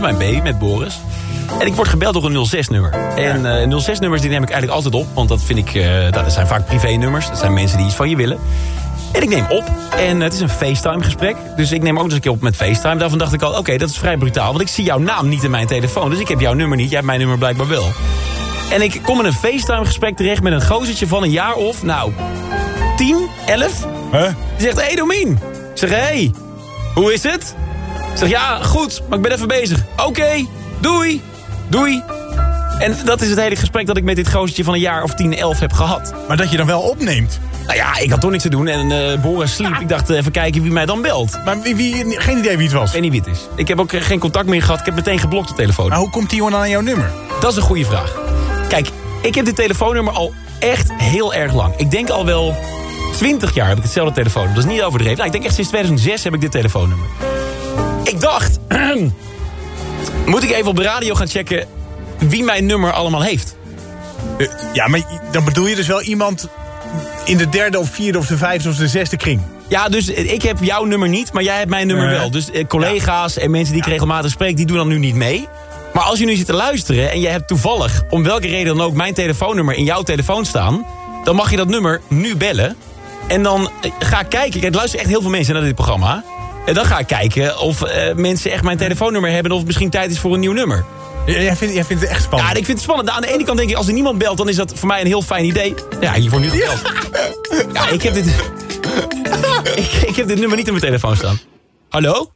met mijn baby, met Boris. En ik word gebeld door een 06-nummer. En 06-nummers die neem ik eigenlijk altijd op. Want dat vind ik, dat zijn vaak privé-nummers. Dat zijn mensen die iets van je willen. En ik neem op. En het is een FaceTime-gesprek. Dus ik neem ook eens een keer op met FaceTime. Daarvan dacht ik al, oké, dat is vrij brutaal. Want ik zie jouw naam niet in mijn telefoon. Dus ik heb jouw nummer niet. Jij hebt mijn nummer blijkbaar wel. En ik kom in een FaceTime-gesprek terecht met een gozertje van een jaar of, 10, 11. Huh? Die zegt, hey Domien. Ik zeg, hey, hoe is het? Ik zeg, ja, goed, maar ik ben even bezig. Oké, doei, doei. En dat is het hele gesprek dat ik met dit gozertje van een jaar of 10, 11 heb gehad. Maar dat je dan wel opneemt. Nou ja, ik had toch niks te doen en Boris sliep. Ik dacht, even kijken wie mij dan belt. Maar geen idee wie het was. Ik weet niet wie het is. Ik heb ook geen contact meer gehad. Ik heb meteen geblokt de telefoon. Maar hoe komt die jongen dan aan jouw nummer? Dat is een goede vraag. Kijk, ik heb dit telefoonnummer al echt heel erg lang. Ik denk al wel 20 jaar heb ik hetzelfde telefoonnummer. Dat is niet overdreven. Nou, ik denk echt sinds 2006 heb ik dit telefoonnummer. Ik dacht, moet ik even op de radio gaan checken wie mijn nummer allemaal heeft? Ja, maar dan bedoel je dus wel iemand in de 3e of 4e of de 5e of de 6e kring. Ja, dus ik heb jouw nummer niet, maar jij hebt mijn nummer wel. Dus collega's en mensen die ik regelmatig spreek, die doen dan nu niet mee. Maar als je nu zit te luisteren en je hebt toevallig, om welke reden dan ook, mijn telefoonnummer in jouw telefoon staan, dan mag je dat nummer nu bellen. En dan ga ik kijken, er luisteren echt heel veel mensen naar dit programma. En dan ga ik kijken of mensen echt mijn telefoonnummer hebben of het misschien tijd is voor een nieuw nummer. Jij vindt het echt spannend? Ja, ik vind het spannend. Aan de ene kant denk ik, als er niemand belt, dan is dat voor mij een heel fijn idee. Ja, hier wordt nu gebeld. Ja, ik heb dit... ik heb dit nummer niet in mijn telefoon staan. Hallo?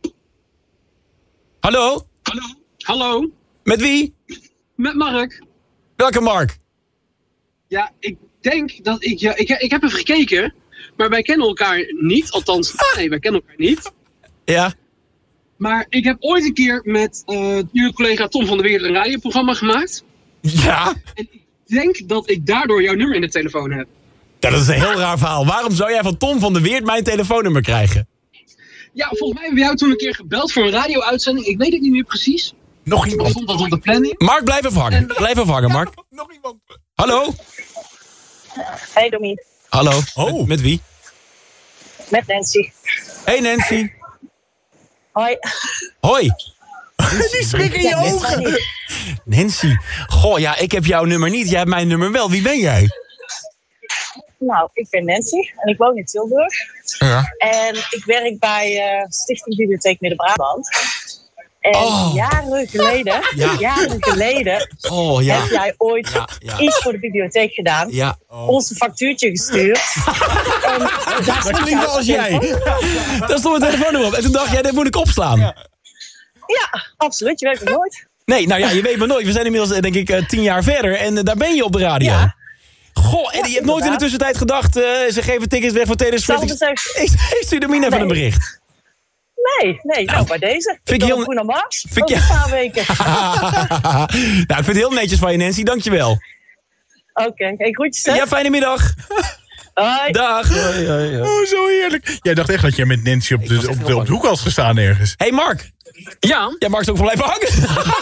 Hallo? Hallo? Met wie? Met Mark. Welke Mark? Ja, ik denk dat ik... Ja, ik heb even gekeken, maar wij kennen elkaar niet. Althans, nee, wij kennen elkaar niet. Ja? Maar ik heb ooit een keer met uw collega Tom van der Weert een radioprogramma gemaakt. Ja? En ik denk dat ik daardoor jouw nummer in de telefoon heb. Ja, dat is een heel raar verhaal. Waarom zou jij van Tom van der Weert mijn telefoonnummer krijgen? Ja, volgens mij hebben we jou toen een keer gebeld voor een radio-uitzending. Ik weet het niet meer precies. Nog Ik iemand? stond dat op de planning. Mark, blijf even hangen. Blijf even hangen, Mark. Nog iemand? Hallo? Hey Domien, Hallo? Oh. Met wie? met Nancy. Hey Nancy. Hoi. Hoi. Die schrik in je Ja, ogen. Nancy. Nancy. Goh, ja, ik heb jouw nummer niet. Jij hebt mijn nummer wel. Wie ben jij? Nou, ik ben Nancy en ik woon in Tilburg. Ja. En ik werk bij Stichting Bibliotheek Midden-Brabant. En jaren geleden Oh, ja. heb jij ooit Ja. iets voor de bibliotheek gedaan. Ja. Ons een factuurtje gestuurd. En daar Dat klinkt wel als jij. Daar stond mijn telefoonnummer op. En toen dacht jij, dit moet ik opslaan. Ja, absoluut. Je weet het nooit. Nee, nou ja, je weet maar nooit. We zijn inmiddels, denk ik, 10 jaar verder. En daar ben je op de radio. Ja. Goh, en je hebt nooit in de tussentijd gedacht... ze geven tickets weg voor Taylor Swift. Ik stuur de Mina even een bericht. Nee. Nou, bij deze. Vind Ik je wil heel- Bruno Mars Vind over je- een paar weken. Nou, ik vind het heel netjes van je, Nancy. Dankjewel. Oké, hey, groetjes hè. Ja, fijne middag. Hoi. Dag. Hoi, hoi, hoi. Oh, zo heerlijk. Jij dacht echt dat jij met Nancy op de hoek was gestaan ergens. Hey Mark. Ja, Ja, Mark is ook wel blijven hangen.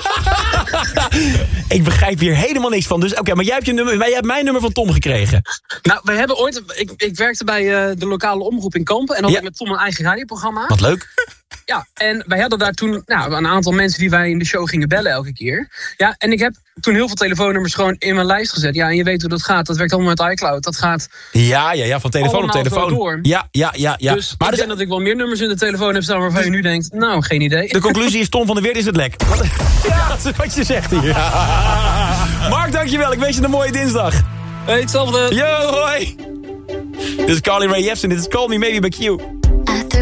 Ik begrijp hier helemaal niks van. Dus oké, maar jij hebt mijn nummer van Tom gekregen. nou, we hebben ooit... Ik werkte bij de lokale omroep in Kampen. En had Ja. ik met Tom een eigen radioprogramma. Wat leuk. Ja, en wij hadden daar toen een aantal mensen die wij in de show gingen bellen elke keer. Ja, en ik heb toen heel veel telefoonnummers gewoon in mijn lijst gezet. Ja, en je weet hoe dat gaat. Dat werkt allemaal met iCloud. Dat gaat Ja, van telefoon op allemaal telefoon. zo door. Ja. Dus Maar ik denk dat ik wel meer nummers in de telefoon heb staan waarvan je nu denkt, nou, geen idee. de conclusie is, Tom van der Weert is het lek. Ja, dat is wat je zegt hier. Mark, dankjewel. Ik wens je een mooie dinsdag. Hey, hetzelfde. Yo, hoi. Dit is Carly Rae Jepsen. Dit is Call Me Maybe by Q.